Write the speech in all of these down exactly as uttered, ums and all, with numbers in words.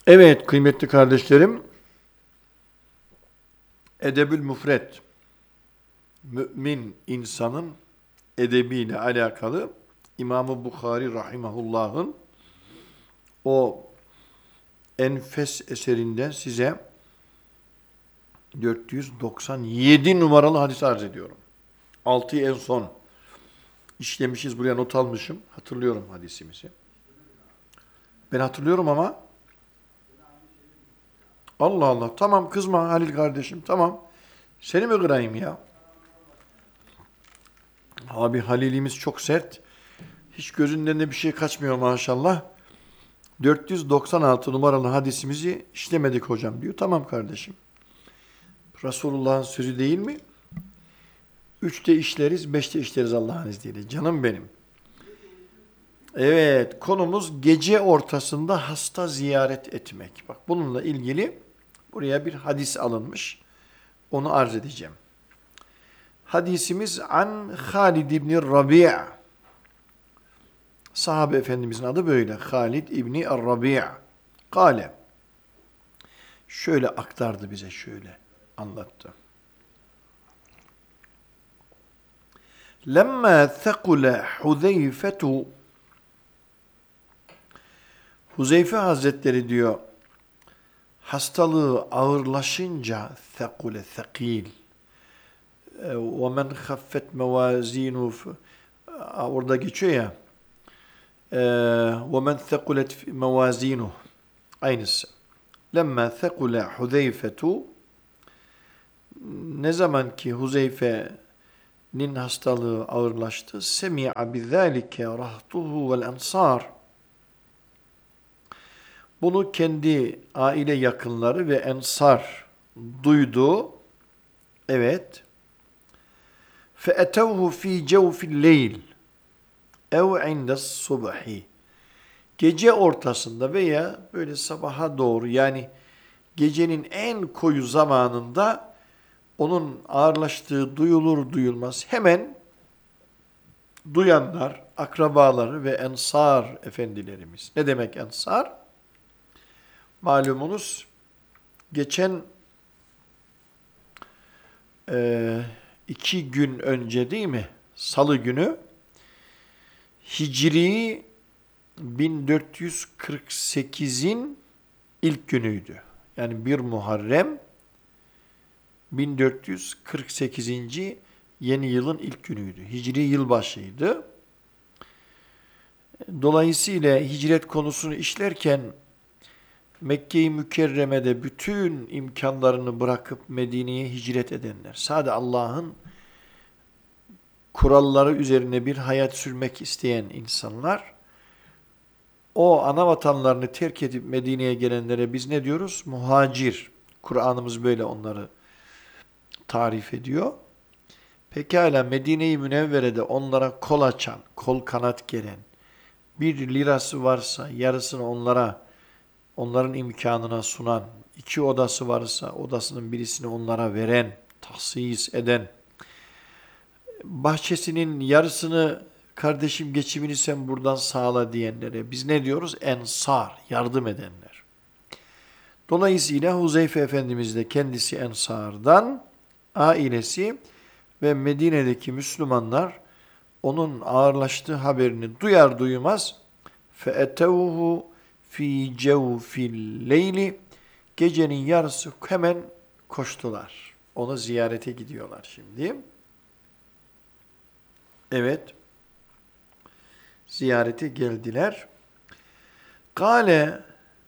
Evet kıymetli kardeşlerim, Edebül Müfret, mümin insanın edebiyle alakalı İmam-ı Bukhari Rahimahullah'ın o enfes eserinden size dört yüz doksan yedi numaralı hadis arz ediyorum. altıyı en son işlemişiz, buraya not almışım. Hatırlıyorum hadisimizi. Ben hatırlıyorum ama Allah Allah, tamam kızma Halil kardeşim, tamam. Seni mi kırayım ya? Abi Halil'imiz çok sert. Hiç gözünden de bir şey kaçmıyor maşallah. dört yüz doksan altı numaralı hadisimizi işlemedik hocam diyor. Tamam kardeşim. Resulullah'ın sözü değil mi? Üçte işleriz, beşte işleriz Allah'ın izniyle. Canım benim. Evet, konumuz gece ortasında hasta ziyaret etmek. Bak bununla ilgili buraya bir hadis alınmış. Onu arz edeceğim. Hadisimiz an Halid İbni Rabi'. Sahabe efendimizin adı böyle. Halid İbni Rabi'. Kale. Şöyle aktardı bize, şöyle anlattı. Lemma thekule Huzeyfetu, Huzeyfe Hazretleri diyor, hastalığı ağırlaşınca, thekule, thekil, ve men khaffet mevazinu, orada geçiyor ya, ve men thekulet mevazinu, aynısı. Lemma thekule Huzeyfetu, ne zaman ki Huzeyfe'nin hastalığı ağırlaştı, semi'a bizalike rahtuhu vel ensar. Bunu kendi aile yakınları ve ensar duydu. Evet. فَاَتَوْهُ ف۪ي جَوْفِ اللَّيْلِ اَوْ عِنْدَ الصُّبْحِ. Gece ortasında veya böyle sabaha doğru, yani gecenin en koyu zamanında onun ağırlaştığı duyulur duyulmaz hemen duyanlar, akrabaları ve ensar efendilerimiz. Ne demek ensar? Malumunuz geçen e, iki gün önce değil mi? Salı günü Hicri bin dört yüz kırk sekizin ilk günüydü. Yani bir Muharrem bin dört yüz kırk sekizinci yeni yılın ilk günüydü. Hicri yılbaşıydı. Dolayısıyla hicret konusunu işlerken Mekke-i Mükerreme'de bütün imkanlarını bırakıp Medine'ye hicret edenler, sadece Allah'ın kuralları üzerine bir hayat sürmek isteyen insanlar, o ana vatanlarını terk edip Medine'ye gelenlere biz ne diyoruz? Muhacir. Kur'an'ımız böyle onları tarif ediyor. Pekala Medine-i Münevvere'de onlara kol açan, kol kanat geren, bir lirası varsa yarısını onlara, onların imkanına sunan, iki odası varsa odasının birisini onlara veren, tahsis eden, bahçesinin yarısını kardeşim geçimini sen buradan sağla diyenlere biz ne diyoruz? Ensar, yardım edenler. Dolayısıyla Huzeyfe Efendimiz de kendisi Ensar'dan, ailesi ve Medine'deki Müslümanlar onun ağırlaştığı haberini duyar duymaz فَاَتَوْهُ fi cevfil leyli, gecenin yarısı hemen koştular. Onu ziyarete gidiyorlar şimdi. Evet. Ziyarete geldiler. Kale,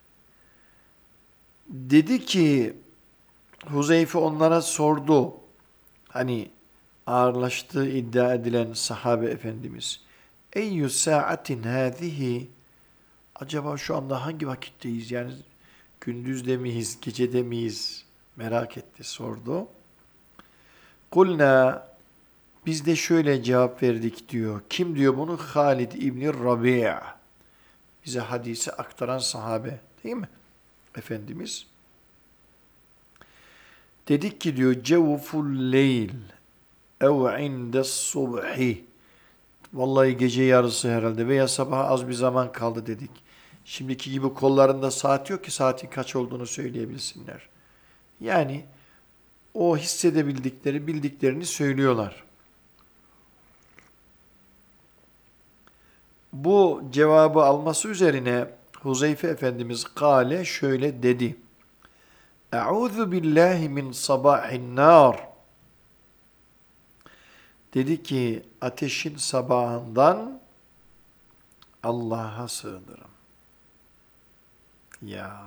dedi ki Huzeyfe onlara sordu. Hani ağırlaştığı iddia edilen sahabe efendimiz. Eyyü saatin hâzihi, acaba şu anda hangi vakitteyiz? Yani gündüzde miyiz, gecede miyiz? Merak etti, sordu. Kulna, biz de şöyle cevap verdik diyor. Kim diyor bunu? Halid İbni Rabi'. Bize hadisi aktaran sahabe değil mi? Efendimiz. Dedik ki diyor cevful leyl ev indes subhi. Vallahi gece yarısı herhalde veya sabaha az bir zaman kaldı dedik. Şimdiki gibi kollarında saat yok ki saatin kaç olduğunu söyleyebilsinler. Yani o hissedebildikleri, bildiklerini söylüyorlar. Bu cevabı alması üzerine Huzeyfe Efendimiz kâle şöyle dedi. Eûzu billahi min sabahin nar. Dedi ki ateşin sabahından Allah'a sığınırım. Ya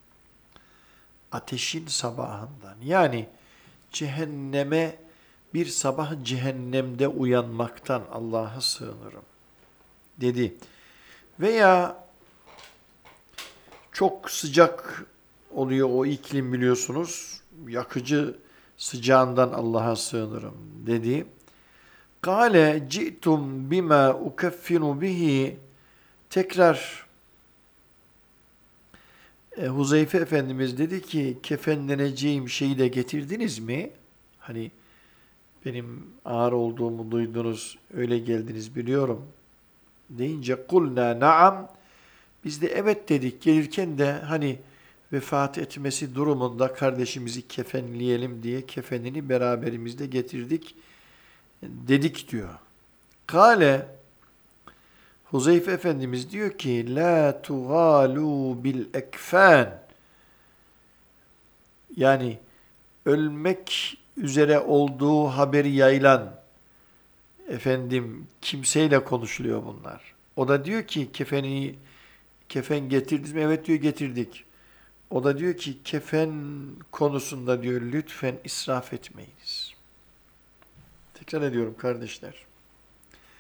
ateşin sabahından yani cehenneme bir sabah cehennemde uyanmaktan Allah'a sığınırım dedi. Veya çok sıcak oluyor o iklim biliyorsunuz. Yakıcı sıcağından Allah'a sığınırım dedi. Kale ci'tum bima ukeffinu bihi. Tekrar e, Huzeyfe Efendimiz dedi ki kefenleneceğim şeyi de getirdiniz mi? Hani benim ağır olduğumu duydunuz, öyle geldiniz biliyorum. Deyince kulna naam. Biz de evet dedik. Gelirken de hani vefat etmesi durumunda kardeşimizi kefenleyelim diye kefenini beraberimizde getirdik dedik diyor. Kale Huzeyfe Efendimiz diyor ki la tugalu bil ekfan. Yani ölmek üzere olduğu haberi yayılan efendim kimseyle konuşuluyor bunlar. O da diyor ki kefeni kefen getirdiniz mi? Evet diyor getirdik. O da diyor ki kefen konusunda diyor lütfen israf etmeyiniz. Tekrar ediyorum kardeşler.